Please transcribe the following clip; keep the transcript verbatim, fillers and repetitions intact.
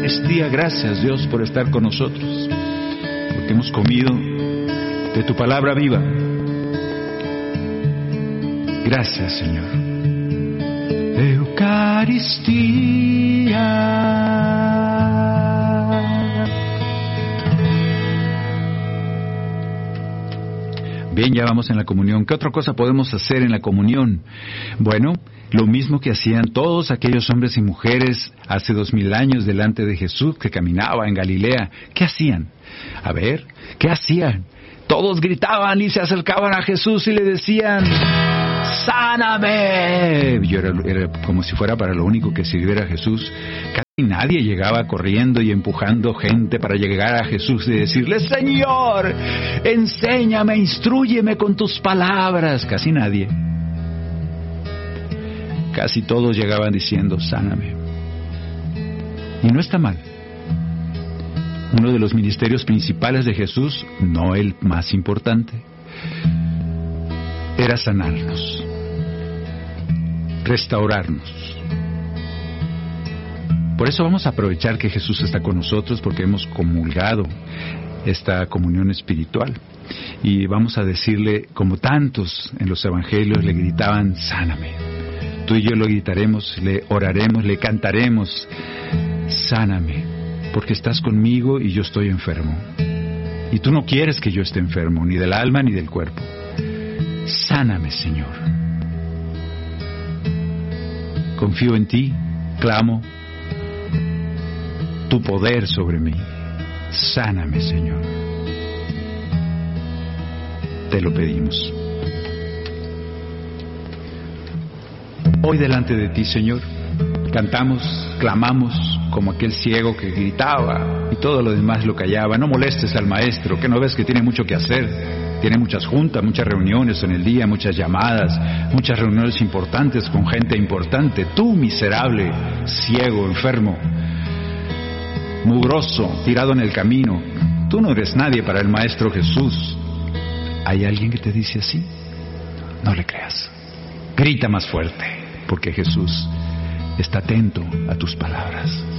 Eucaristía. Gracias, Dios, por estar con nosotros, porque hemos comido de tu palabra viva. Gracias, Señor. Eucaristía. Bien, ya vamos en la comunión. ¿Qué otra cosa podemos hacer en la comunión? Bueno, lo mismo que hacían todos aquellos hombres y mujeres hace dos mil años delante de Jesús que caminaba en Galilea. ¿Qué hacían? A ver, ¿qué hacían? Todos gritaban y se acercaban a Jesús y le decían: ¡sáname! Yo era, era como si fuera para lo único que sirviera a Jesús. Casi nadie llegaba corriendo y empujando gente para llegar a Jesús y decirle: Señor, enséñame, instrúyeme con tus palabras. Casi nadie. Casi todos llegaban diciendo: sáname. Y no está mal. Uno de los ministerios principales de Jesús, no el más importante, era sanarnos, restaurarnos. Por eso vamos a aprovechar que Jesús está con nosotros, porque hemos comulgado esta comunión espiritual. Y vamos a decirle, como tantos en los evangelios le gritaban: sáname. Tú y yo lo gritaremos, le oraremos, le cantaremos: sáname, porque estás conmigo y yo estoy enfermo. Y tú no quieres que yo esté enfermo, ni del alma ni del cuerpo. Sáname, Señor. Confío en ti, clamo tu poder sobre mí. Sáname, Señor. Te lo pedimos. Hoy delante de ti, Señor, cantamos, clamamos como aquel ciego que gritaba y todo lo demás lo callaba. No molestes al maestro, que no ves que tiene mucho que hacer. Tiene muchas juntas, muchas reuniones en el día, muchas llamadas, muchas reuniones importantes con gente importante. Tú, miserable, ciego, enfermo, mugroso, tirado en el camino, tú no eres nadie para el Maestro Jesús. ¿Hay alguien que te dice así? No le creas. Grita más fuerte, porque Jesús está atento a tus palabras.